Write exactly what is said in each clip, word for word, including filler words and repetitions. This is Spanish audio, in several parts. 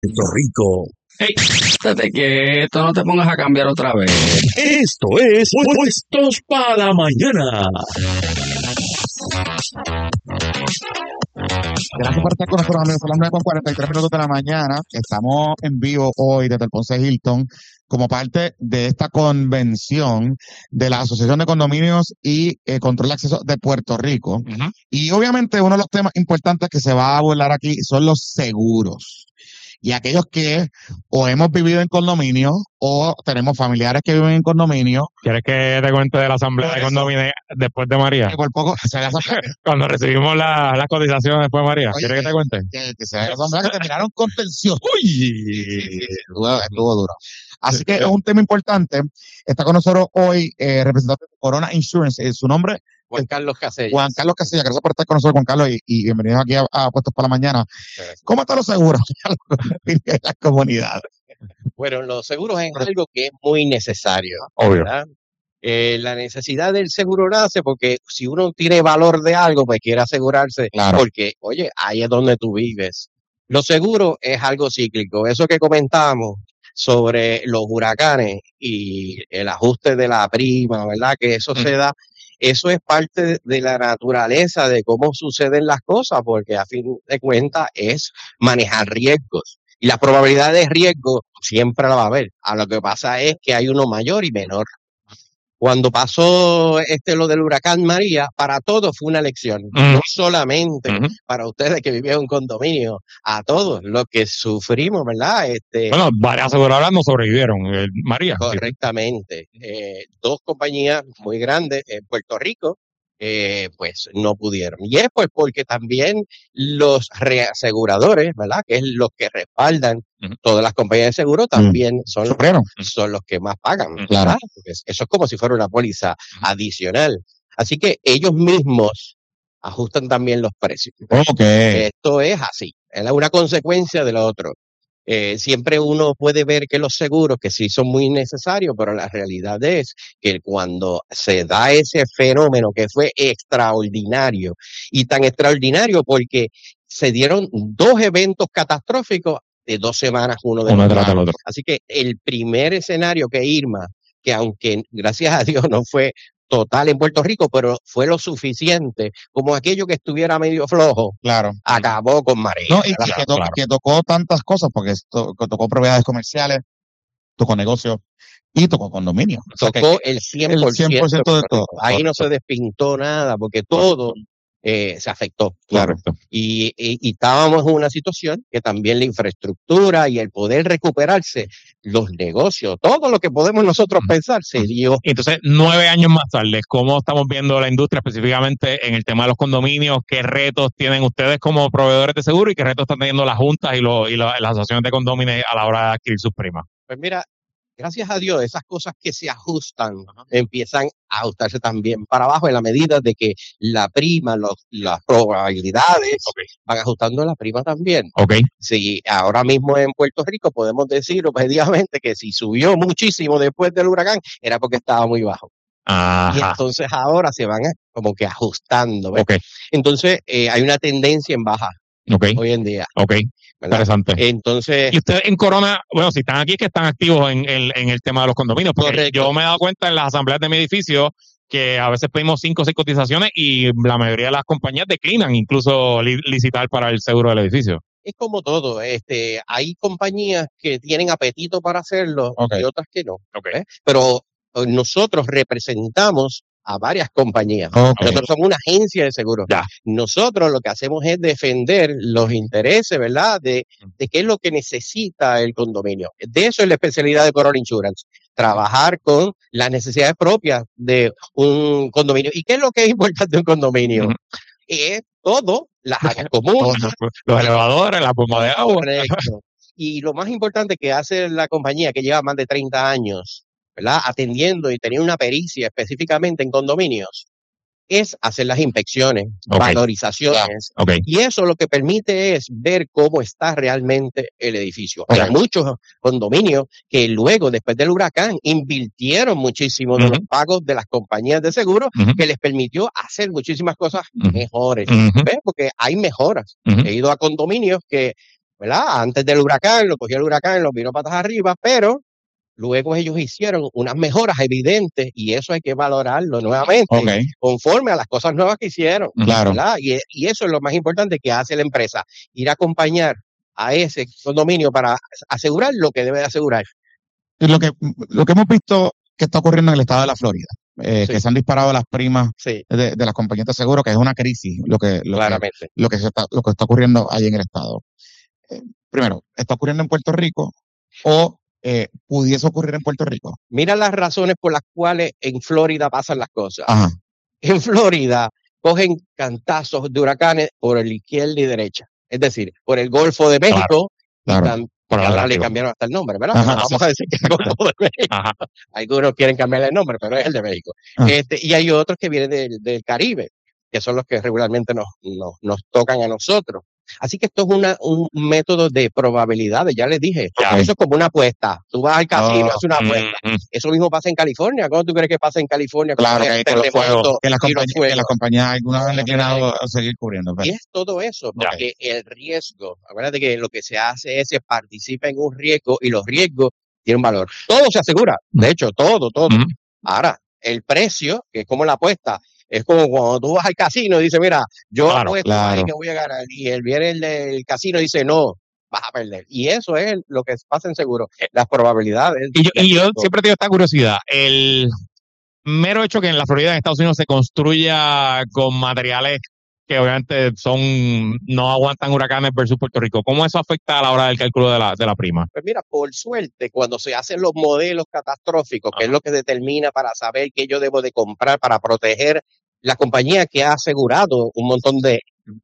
Puerto Rico. Hey, estate quieto, no te pongas a cambiar otra vez. Esto es Puestos para la Mañana. Gracias por estar con nosotros, amigos. Son las nueve con cuarenta y tres minutos de la mañana. Estamos en vivo hoy desde el Ponce Hilton como parte de esta convención de la Asociación de Condominios y eh, Control de Acceso de Puerto Rico. Uh-huh. Y obviamente uno de los temas importantes que se va a hablar aquí son los seguros. Y aquellos que o hemos vivido en condominio o tenemos familiares que viven en condominio. ¿Quieres que te cuente de la asamblea de condominio después de María? Que por poco se Cuando recibimos las la cotizaciones después de María. ¿Quieres que te cuente? Que, que se la asamblea que terminaron con tensión. Uy, estuvo, estuvo duro. Así que es un tema importante. Está con nosotros hoy eh, representante de Corona Insurance. Eh, su nombre Juan Carlos Casellas. Juan Carlos Casellas, gracias por estar con nosotros, Juan Carlos, y, y bienvenidos aquí a, a Puestos para la Mañana. Gracias. ¿Cómo están los seguros en las comunidades? Bueno, los seguros es algo que es muy necesario. Obvio. Eh, la necesidad del seguro nace porque si uno tiene valor de algo, pues quiere asegurarse. Claro. Porque, oye, ahí es donde tú vives. Los seguros es algo cíclico. Eso que comentamos sobre los huracanes y el ajuste de la prima, ¿verdad? Que eso mm. se da. Eso es parte de la naturaleza de cómo suceden las cosas, porque a fin de cuentas es manejar riesgos. Y la probabilidad de riesgo siempre la va a haber. A lo que pasa es que hay uno mayor y menor. Cuando pasó este lo del huracán María, para todos fue una lección. Uh-huh. No solamente uh-huh. para ustedes que vivían en un condominio, a todos los que sufrimos, ¿verdad? Este, bueno, varias aseguradoras no sobrevivieron, eh, María. Correctamente. Eh, dos compañías muy grandes en Puerto Rico, eh, pues no pudieron. Y es pues porque también los reaseguradores, ¿verdad? Que es los que respaldan uh-huh. todas las compañías de seguro, también uh-huh. son, son los que más pagan, ¿verdad? Claro. Porque eso es como si fuera una póliza uh-huh. adicional. Así que ellos mismos ajustan también los precios. Okay. Esto es así, es una consecuencia de lo otro. Eh, siempre uno puede ver que los seguros, que sí son muy necesarios, pero la realidad es que cuando se da ese fenómeno que fue extraordinario, y tan extraordinario porque se dieron dos eventos catastróficos de dos semanas uno de uno los otro. otro. Así que el primer escenario que Irma, que aunque gracias a Dios no fue total en Puerto Rico, pero fue lo suficiente, como aquello que estuviera medio flojo, claro, acabó con María. No, y que, to- claro. que tocó tantas cosas, porque to- tocó propiedades comerciales, tocó negocios y tocó condominio. Tocó o sea que, el cien por ciento, el cien por ciento de todo. Ahí correcto. No se despintó nada, porque todo eh, se afectó. Claro. Y, y, y estábamos en una situación que también la infraestructura y el poder recuperarse, los negocios, todo lo que podemos nosotros pensar se dio. Entonces, nueve años más tarde, ¿cómo estamos viendo la industria específicamente en el tema de los condominios? ¿Qué retos tienen ustedes como proveedores de seguro y qué retos están teniendo las juntas y, lo, y lo, las asociaciones de condominios a la hora de adquirir sus primas? Pues mira, gracias a Dios, esas cosas que se ajustan uh-huh. empiezan a ajustarse también para abajo en la medida de que la prima, los, las probabilidades okay. van ajustando la prima también. Okay. Sí, ahora mismo en Puerto Rico podemos decir objetivamente que si subió muchísimo después del huracán era porque estaba muy bajo. Ajá. Y entonces ahora se van a, como que ajustando. ¿ves? Okay. Entonces eh, hay una tendencia en baja okay. hoy en día. Okay. ¿verdad? Interesante. Entonces, y ustedes en Corona, bueno, si están aquí es que están activos en, en, en el tema de los condominios, porque correcto. Yo me he dado cuenta en las asambleas de mi edificio que a veces pedimos cinco o seis cotizaciones y la mayoría de las compañías declinan incluso li, licitar para el seguro del edificio. Es como todo, este, hay compañías que tienen apetito para hacerlo okay. y otras que no. Okay. ¿eh? Pero nosotros representamos a varias compañías. Okay. Nosotros somos una agencia de seguros. Ya. Nosotros lo que hacemos es defender los intereses, ¿verdad? De, de qué es lo que necesita el condominio. De eso es la especialidad de Corona Insurance. Trabajar con las necesidades propias de un condominio. ¿Y qué es lo que es importante de un condominio? Uh-huh. Es todo, las áreas comunes. Los elevadores, la bomba de agua. Correcto. Y lo más importante que hace la compañía, que lleva más de treinta años, ¿verdad? Atendiendo y teniendo una pericia específicamente en condominios, es hacer las inspecciones, okay. valorizaciones, okay. y eso lo que permite es ver cómo está realmente el edificio. Okay. Hay muchos condominios que luego, después del huracán, invirtieron muchísimo uh-huh. de los pagos de las compañías de seguro, uh-huh. que les permitió hacer muchísimas cosas uh-huh. mejores, uh-huh. ¿ves? Porque hay mejoras. Uh-huh. He ido a condominios que ¿verdad? Antes del huracán, lo cogió el huracán, lo vino patas arriba, pero luego ellos hicieron unas mejoras evidentes y eso hay que valorarlo nuevamente, Okay. conforme a las cosas nuevas que hicieron, Claro. ¿verdad? Y, y eso es lo más importante que hace la empresa, ir a acompañar a ese condominio para asegurar lo que debe de asegurar. Y lo que, lo que hemos visto que está ocurriendo en el estado de la Florida, eh, Sí. que se han disparado las primas Sí, de, de las compañías de seguro, que es una crisis lo que, lo que, claramente. lo que, se está, lo que está ocurriendo ahí en el estado. Eh, primero, ¿está ocurriendo en Puerto Rico o eh, pudiese ocurrir en Puerto Rico? Mira las razones por las cuales en Florida pasan las cosas. Ajá. En Florida cogen cantazos de huracanes por el izquierda y derecha. Es decir, por el Golfo de México. Claro. Y tam- Por el y ahora le Atlántico. cambiaron hasta el nombre, ¿verdad? Ajá, Pero sí. vamos a decir que es el Golfo de México. Ajá. Algunos quieren cambiarle el nombre, pero es el de México. Ah. Este, y hay otros que vienen del, del Caribe, que son los que regularmente nos, nos, nos tocan a nosotros. Así que esto es una, un método de probabilidades, ya les dije. Ya. Eso es como una apuesta. Tú vas al casino, Oh, es una apuesta. Mm, mm. Eso mismo pasa en California. ¿Cómo tú crees que pasa en California? con Claro, el que hay con los terremoto fuegos, que las y los compañías, que fuegos? las compañías algunas han Ok. inclinado a seguir cubriendo. Y pero- es todo eso, Ya. porque el riesgo, acuérdate que lo que se hace es que participa en un riesgo y los riesgos tienen valor. Todo se asegura, de hecho, todo, todo. Ujú. Ahora, el precio, que es como la apuesta, es como cuando tú vas al casino y dices, mira, yo Claro, apuesto ahí claro. que voy a ganar, y el viene el del casino y dice, no, vas a perder. Y eso es lo que pasa en seguro, las probabilidades. Y yo, del y yo riesgo. siempre tengo esta curiosidad. El mero hecho que en la Florida, en Estados Unidos, se construya con materiales que obviamente son no aguantan huracanes versus Puerto Rico, ¿cómo eso afecta a la hora del cálculo de la, de la prima? Pues mira, por suerte, cuando se hacen los modelos catastróficos, que es Ajá. lo que determina para saber qué yo debo de comprar para proteger la compañía que ha asegurado un montón de,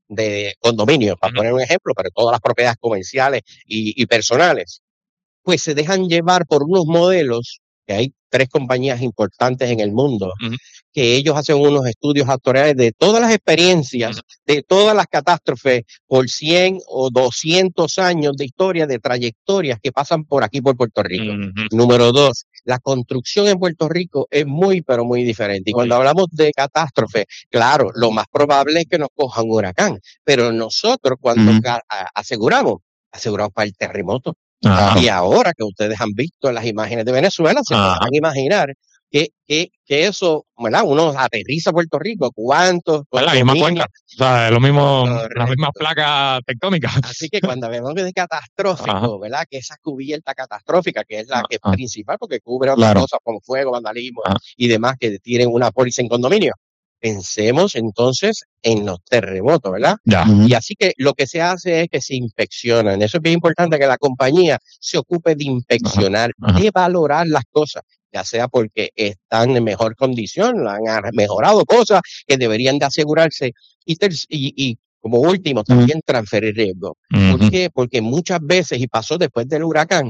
de condominios, para Ujú. poner un ejemplo, pero todas las propiedades comerciales y, y personales, pues se dejan llevar por unos modelos, que hay tres compañías importantes en el mundo, Ujú. que ellos hacen unos estudios actuariales de todas las experiencias, de todas las catástrofes por cien o doscientos años de historia, de trayectorias que pasan por aquí, por Puerto Rico. Ujú. Número dos, la construcción en Puerto Rico es muy, pero muy diferente. Y cuando hablamos de catástrofe, claro, lo más probable es que nos coja un huracán, pero nosotros cuando Ujú. ca- a- aseguramos, aseguramos para el terremoto. Ajá. Y ahora que ustedes han visto las imágenes de Venezuela, se Ajá. podrán imaginar que, que, que eso, ¿verdad? Uno aterriza a Puerto Rico, ¿cuántos? Es la misma condominios? cuenca, o sea, es lo mismo, Correcto. las mismas placas tectónicas. Así que cuando hablamos de catastrófico, Ajá. ¿verdad? Que esa cubierta catastrófica, que es la que es Ajá. principal, porque cubre otras Claro. cosas como fuego, vandalismo Ajá. y demás que tienen una póliza en condominio. Pensemos entonces en los terremotos, ¿verdad? Ya. Ujú. Y así que lo que se hace es que se inspeccionan. Eso es bien importante, que la compañía se ocupe de inspeccionar, Ajá. de valorar las cosas, ya sea porque están en mejor condición, han mejorado cosas que deberían de asegurarse. Y, ter- y, y como último, también transferir riesgo. ¿Por Ujú. qué? Porque muchas veces, y pasó después del huracán,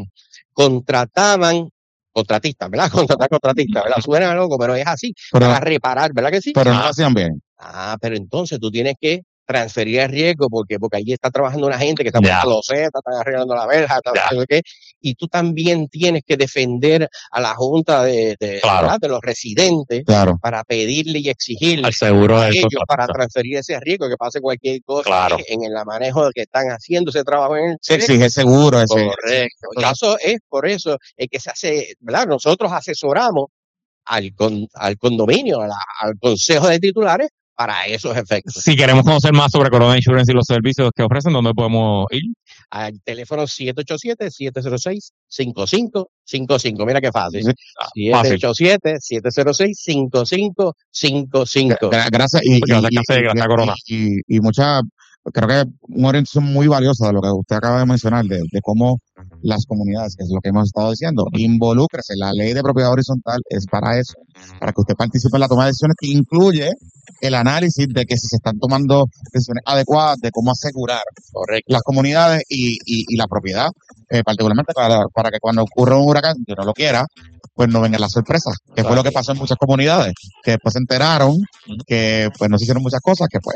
contrataban contratistas, ¿verdad? Contratar contratistas, ¿verdad? Suena loco, pero es así, Pero, para reparar, ¿verdad que sí? pero no Ah. lo hacían bien. Ah, pero entonces tú tienes que transferir el riesgo porque, porque allí está trabajando una gente que está Ya. poniendo losetas, están arreglando la verja, está Ya. haciendo qué, y tú también tienes que defender a la junta de, de, Claro. ¿verdad? de los residentes Claro. para pedirle y exigirle Al seguro a del ellos para contratista. transferir ese riesgo, que pase cualquier cosa Claro. en el manejo de que están haciendo ese trabajo en el Se exige seguro. Ese, correcto. Y eso es por eso es que se hace, ¿verdad? Nosotros asesoramos al, con, al condominio, a la- al consejo de titulares para esos efectos. Si queremos conocer más sobre Corona Insurance y los servicios que ofrecen, ¿dónde podemos ir? Al teléfono siete ocho siete, siete cero seis, cinco cinco cinco cinco. Mira qué fácil. Sí. siete ocho siete, siete cero seis, cinco cinco cinco cinco. Gra- Gracias. Y, Porque y, acércase, y- gracias, y- Corona. y- y mucha, creo que una orientación muy valiosa de lo que usted acaba de mencionar, de, de cómo las comunidades, que es lo que hemos estado diciendo, involúcrese. La ley de propiedad horizontal es para eso, para que usted participe en la toma de decisiones, que incluye el análisis de que si se están tomando decisiones adecuadas de cómo asegurar Correcto. las comunidades y, y, y la propiedad, eh, particularmente para, para que cuando ocurra un huracán, que no lo quiera, pues no vengan las sorpresas, que fue lo que pasó en muchas comunidades, que después se enteraron que pues no se hicieron muchas cosas, que pues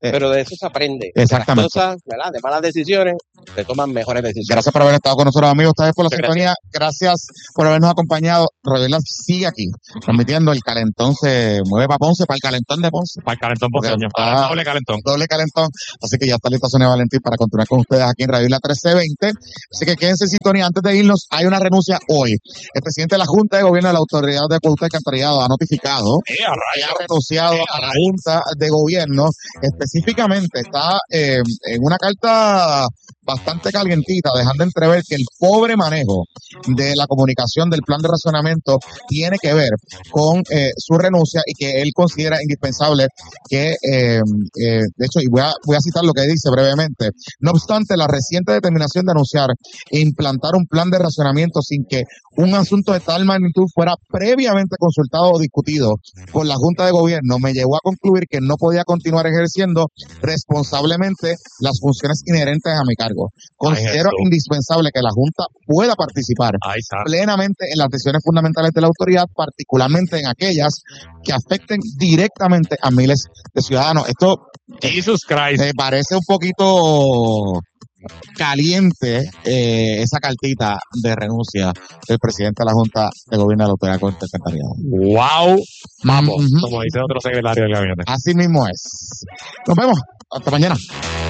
pero de eso se aprende. Exactamente. Las cosas, ¿verdad? De malas decisiones, se toman mejores decisiones. Gracias por haber estado con nosotros, amigos. Ustedes por la Gracias. sintonía. Gracias por habernos acompañado. Rodela sigue aquí, transmitiendo el calentón. Se mueve para Ponce, para el calentón de Ponce. Para el calentón ponceño. Ah. Para el doble calentón. Doble calentón. Así que ya está lista Sonia Valentín para continuar con ustedes aquí en Radio Isla trece veinte. Así que quédense en sintonía. Antes de irnos, hay una renuncia hoy. El presidente de la Junta de Gobierno de la Autoridad de Acueducto y Alcantarillado ha notificado Eh, a que rayos. ha renunciado a la Junta de Gobierno. Específicamente está eh, en una carta bastante calientita, dejando entrever que el pobre manejo de la comunicación del plan de racionamiento tiene que ver con eh, su renuncia y que él considera indispensable que, eh, eh, de hecho, y voy a, voy a citar lo que dice brevemente, no obstante, la reciente determinación de anunciar e implantar un plan de racionamiento sin que un asunto de tal magnitud fuera previamente consultado o discutido con la Junta de Gobierno me llevó a concluir que no podía continuar ejerciendo responsablemente las funciones inherentes a mi cargo. Considero Jesús. indispensable que la Junta pueda participar Ahí está. plenamente en las decisiones fundamentales de la autoridad, particularmente en aquellas que afecten directamente a miles de ciudadanos. Esto Jesus Christ. me parece un poquito caliente, eh, esa cartita de renuncia del presidente de la Junta de Gobierno de la Autoridad de Alcantarillado. Wow. Vamos. Ujú. Como dice otro secretario del gabinete. Así mismo es. Nos vemos. Hasta mañana.